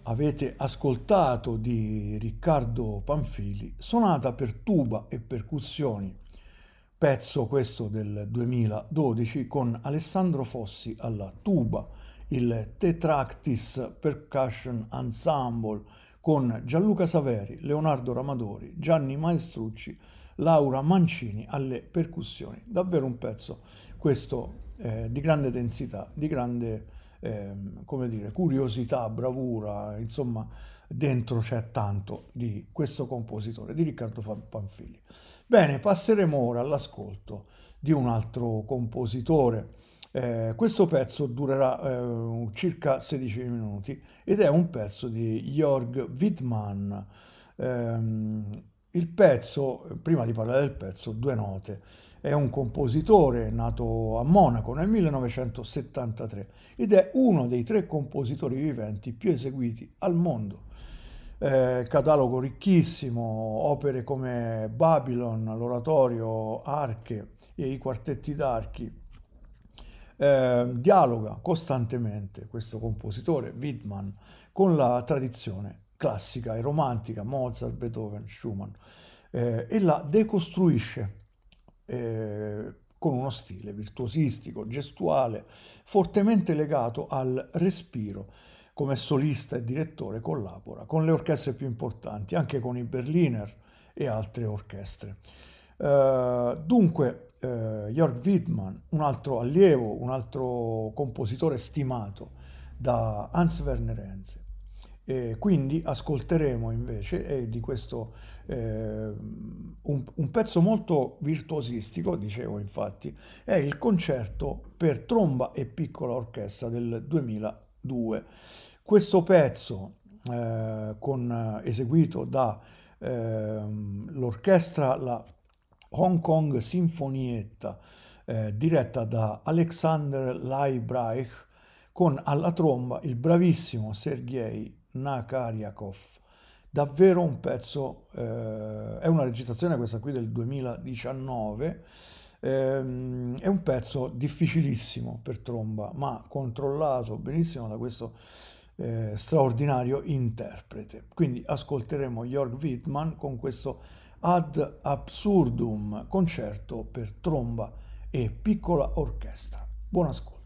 Avete ascoltato di Riccardo Panfili Sonata per tuba e percussioni, pezzo questo del 2012 con Alessandro Fossi alla tuba, il Tetractis Percussion Ensemble con Gianluca Saveri, Leonardo Ramadori, Gianni Maestrucci, Laura Mancini alle percussioni. Davvero un pezzo questo di grande densità, di grande come dire, curiosità, bravura, insomma, dentro c'è tanto di questo compositore, di Riccardo Panfili. Bene, passeremo ora all'ascolto di un altro compositore. Questo pezzo durerà circa 16 minuti ed è un pezzo di Jörg Widmann. Il pezzo, prima di parlare del pezzo, due note. È un compositore nato a Monaco nel 1973 ed è uno dei 3 compositori viventi più eseguiti al mondo. Catalogo ricchissimo, opere come Babylon, l'oratorio, Arche e i quartetti d'archi. Dialoga costantemente questo compositore, Widmann, con la tradizione classica e romantica, Mozart, Beethoven, Schumann, e la decostruisce con uno stile virtuosistico, gestuale, fortemente legato al respiro. Come solista e direttore collabora con le orchestre più importanti, anche con i Berliner e altre orchestre. Dunque, Jörg Widmann, un altro allievo, un altro compositore stimato da Hans Werner Henze. E quindi ascolteremo invece di questo un pezzo molto virtuosistico, dicevo infatti, è il concerto per tromba e piccola orchestra del 2002. Questo pezzo eseguito da l'orchestra, la Hong Kong Sinfonietta, diretta da Alexander Leibreich, con alla tromba il bravissimo Sergei Nakaryakov. Davvero un pezzo, è una registrazione questa qui del 2019, è un pezzo difficilissimo per tromba, ma controllato benissimo da questo straordinario interprete. Quindi ascolteremo Jörg Widmann con questo Ad Absurdum, concerto per tromba e piccola orchestra. Buon ascolto.